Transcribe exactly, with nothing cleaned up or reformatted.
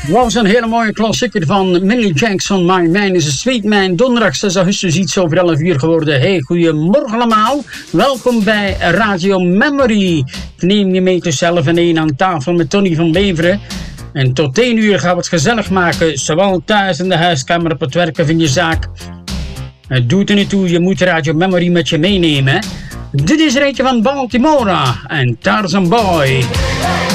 Was een hele mooie klassieker van Millie Jackson. My Man is a Sweet Man. Donderdag zes augustus, iets over elf uur geworden. Hey, goedemorgen allemaal. Welkom bij Radio Memory. Ik neem je mee tussen elf en één aan tafel met Tony van Beveren. En tot één uur gaan we het gezellig maken. Zowel thuis in de huiskamer, op het werk of in je zaak. Het doet er niet toe, je moet Radio Memory met je meenemen. Dit is er eentje van Baltimora en Tarzan Boy.